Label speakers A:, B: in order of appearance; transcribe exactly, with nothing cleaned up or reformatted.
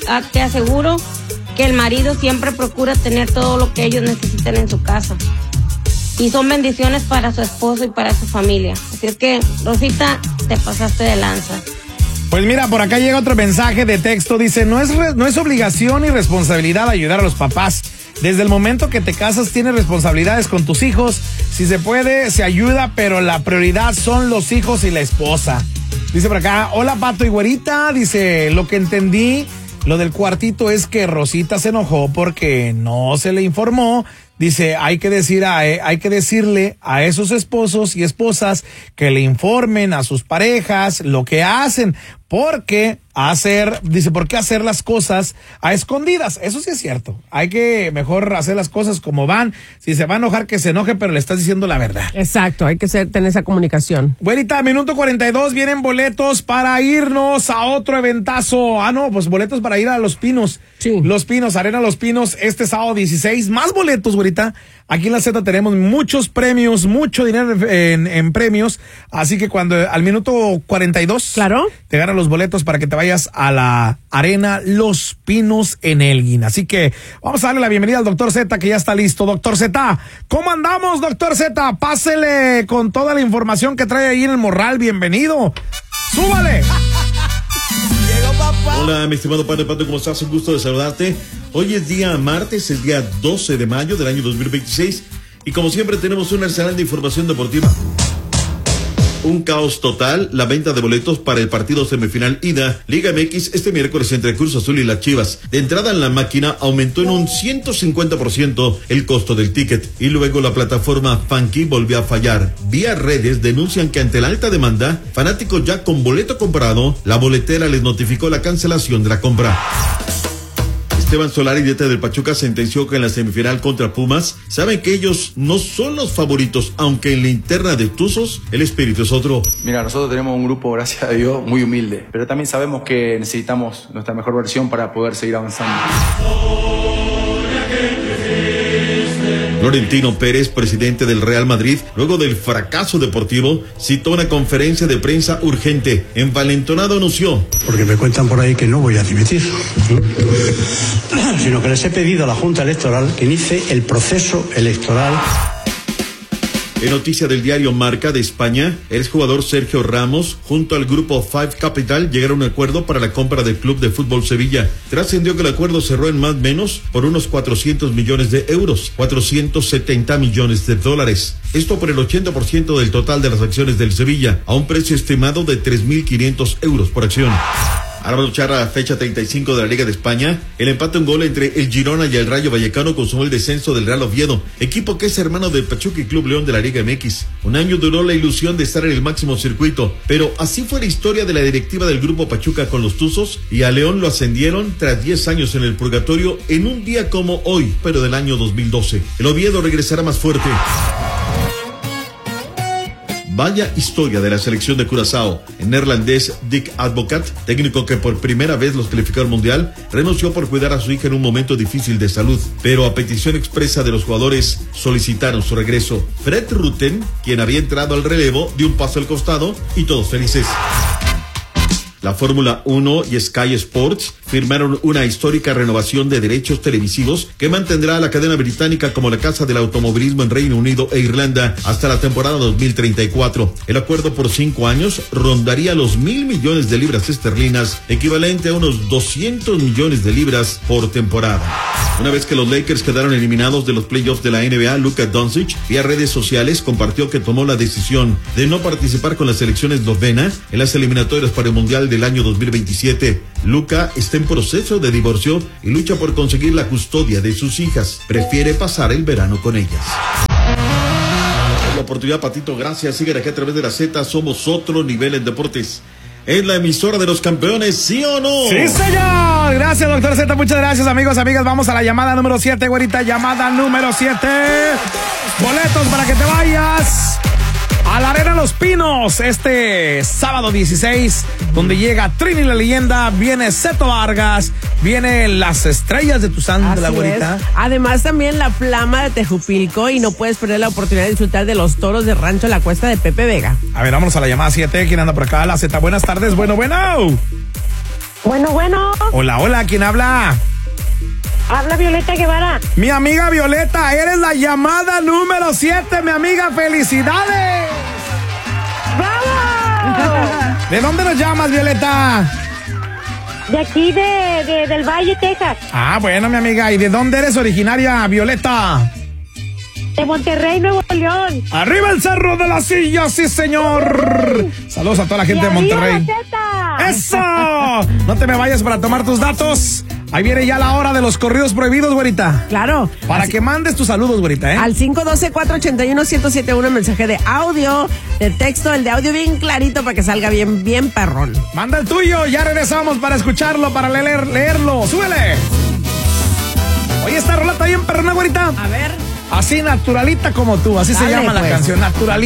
A: a, te aseguro que el marido siempre procura tener todo lo que ellos necesitan en su casa. Y son bendiciones para su esposo y para su familia. Así es que, Rosita, te pasaste de lanza.
B: Pues mira, por acá llega otro mensaje de texto. Dice, no es, re, no es obligación ni responsabilidad ayudar a los papás. Desde el momento que te casas tienes responsabilidades con tus hijos. Si se puede, se ayuda, pero la prioridad son los hijos y la esposa. Dice por acá, hola Pato y Güerita. Dice, lo que entendí, lo del cuartito es que Rosita se enojó porque no se le informó. Dice, hay que decir a, hay que decirle a esos esposos y esposas que le informen a sus parejas lo que hacen, porque hacer, dice, ¿por qué hacer las cosas a escondidas? Eso sí es cierto. Hay que mejor hacer las cosas como van. Si se va a enojar, que se enoje, pero le estás diciendo la verdad.
C: Exacto, hay que ser, tener esa comunicación.
B: Güerita, minuto cuarenta y dos, vienen boletos para irnos a otro eventazo. Ah, no, pues boletos para ir a Los Pinos.
C: Sí.
B: Los Pinos, Arena Los Pinos, este sábado dieciséis. Más boletos, güerita. Aquí en la Z tenemos muchos premios, mucho dinero en, en premios. Así que cuando al minuto cuarenta y dos,
C: claro,
B: te ganan los boletos para que te vayas a la Arena Los Pinos en Elgin. Así que vamos a darle la bienvenida al doctor Z, que ya está listo. Doctor Z, ¿cómo andamos, doctor Z? Pásele con toda la información que trae ahí en el morral. Bienvenido. ¡Súbale!
D: Hola, mi estimado padre Pato, ¿cómo estás? Un gusto de saludarte. Hoy es día martes, es día doce de mayo del año dos mil veintiséis. Y como siempre tenemos un arsenal de información deportiva. Un caos total, la venta de boletos para el partido semifinal ida Liga M X este miércoles entre Cruz Azul y las Chivas. De entrada en la máquina aumentó en un ciento cincuenta por ciento el costo del ticket y luego la plataforma Funky volvió a fallar. Vía redes denuncian que ante la alta demanda, fanáticos ya con boleto comprado, la boletera les notificó la cancelación de la compra. Esteban Solari, D T del Pachuca, sentenció que en la semifinal contra Pumas saben que ellos no son los favoritos, aunque en la interna de Tuzos el espíritu es otro.
E: Mira, nosotros tenemos un grupo, gracias a Dios, muy humilde, pero también sabemos que necesitamos nuestra mejor versión para poder seguir avanzando.
D: Florentino Pérez, presidente del Real Madrid, luego del fracaso deportivo, citó una conferencia de prensa urgente. Envalentonado anunció:
F: porque me cuentan por ahí que no voy a dimitir, sino que les he pedido a la Junta Electoral que inicie el proceso electoral.
D: En noticia del diario Marca de España, el exjugador Sergio Ramos, junto al grupo Five Capital, llegaron a un acuerdo para la compra del Club de Fútbol Sevilla. Trascendió que el acuerdo cerró en más o menos por unos cuatrocientos millones de euros, cuatrocientos setenta millones de dólares. Esto por el ochenta por ciento del total de las acciones del Sevilla, a un precio estimado de tres mil quinientos euros por acción. Ahora vamos a echar a la fecha treinta y cinco de la Liga de España. El empate un gol entre el Girona y el Rayo Vallecano consumó el descenso del Real Oviedo, equipo que es hermano del Pachuca y Club León de la Liga M X. Un año duró la ilusión de estar en el máximo circuito, pero así fue la historia de la directiva del Grupo Pachuca con los Tuzos, y a León lo ascendieron tras diez años en el purgatorio en un día como hoy, pero del año dos mil doce. El Oviedo regresará más fuerte. Vaya historia de la selección de Curazao. El neerlandés Dick Advocat, técnico que por primera vez los calificó al mundial, renunció por cuidar a su hija en un momento difícil de salud, pero a petición expresa de los jugadores solicitaron su regreso. Fred Rutten, quien había entrado al relevo, dio un paso al costado y todos felices. La Fórmula uno y Sky Sports firmaron una histórica renovación de derechos televisivos que mantendrá a la cadena británica como la casa del automovilismo en Reino Unido e Irlanda hasta la temporada dos mil treinta y cuatro. El acuerdo por cinco años rondaría los mil millones de libras esterlinas, equivalente a unos doscientos millones de libras por temporada. Una vez que los Lakers quedaron eliminados de los playoffs de la N B A, Luka Doncic, vía redes sociales, compartió que tomó la decisión de no participar con la selección eslovena en las eliminatorias para el Mundial del año dos mil veintisiete. Luka está en proceso de divorcio y lucha por conseguir la custodia de sus hijas. Prefiere pasar el verano con ellas. La oportunidad, Patito, gracias. Siguen aquí a través de la Z. Somos otro nivel en deportes. ¿Es la emisora de los campeones, sí o no?
B: ¡Sí, señor! Gracias, doctor Z. Muchas gracias, amigos, amigas. Vamos a la llamada número siete, güerita. Llamada número siete. Boletos para que te vayas a la Arena Los Pinos este sábado dieciséis, donde llega Trini la leyenda, viene Seto Vargas, viene las estrellas de Tuzán de la güerita.
C: Es. Además también la Flama de Tejupilco, y no puedes perder la oportunidad de disfrutar de los toros de Rancho La Cuesta de Pepe Vega.
B: A ver, vámonos a la llamada siete. ¿Quién anda por acá? La Z, buenas tardes. Bueno, bueno.
G: Bueno, bueno.
B: Hola, hola, ¿quién habla?
G: Habla Violeta Guevara.
B: Mi amiga Violeta, eres la llamada número siete, mi amiga, felicidades.
G: ¡Bravo!
B: ¿De dónde nos llamas, Violeta?
G: De aquí, de, de del Valle, Texas.
B: Ah, bueno, mi amiga, ¿y de dónde eres originaria, Violeta?
G: De Monterrey, Nuevo León.
B: ¡Arriba el Cerro de la Silla, sí, señor! Uh-huh. Saludos a toda la gente de Monterrey. ¡Eso! No te me vayas para tomar tus datos. Ahí viene ya la hora de los corridos prohibidos, güerita.
C: Claro.
B: Para
C: Así,
B: que mandes tus saludos, güerita, ¿eh?
C: Al cinco uno dos, cuatro ocho uno, uno cero siete uno, mensaje de audio, de texto, el de audio bien clarito para que salga bien, bien perrón.
B: Manda el tuyo, ya regresamos para escucharlo, para leer, leerlo. ¡Súbele! Oye, esta rola está bien perrona, güerita.
C: A ver.
B: Así naturalita como tú, así Dale, se llama pues. La canción, naturalita.